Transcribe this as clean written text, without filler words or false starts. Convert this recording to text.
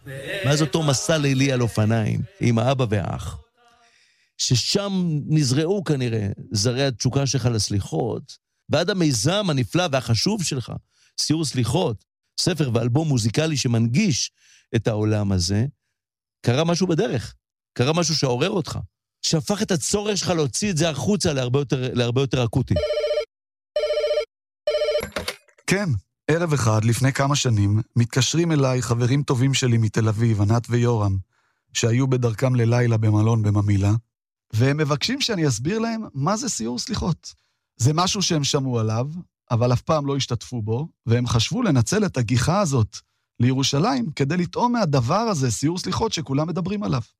מאז אותו מסע לילי על אופניים, עם האבא והאח, ששם נזרעו כנראה זרי התשוקה שלך לסליחות, ועד המיזם הנפלא והחשוב שלך, סיור סליחות, ספר ואלבום מוזיקלי שמנגיש את העולם הזה, קרה משהו בדרך, קרה משהו שעורר אותך, שהפך את הצורך שלך להוציא את זה החוצה להרבה יותר אקוטי. כן, ערב אחד לפני כמה שנים מתקשרים אליי חברים טובים שלי מתל אביב, ענת ויורם, שהיו בדרכם ללילה במלון בממילה, והם מבקשים שאני אסביר להם מה זה סיור סליחות. זה משהו שהם שמעו עליו, אבל אף פעם לא השתתפו בו, והם חשבו לנצל את הגיחה הזאת לירושלים, כדי לטעום מהדבר הזה, סיור סליחות שכולם מדברים עליו.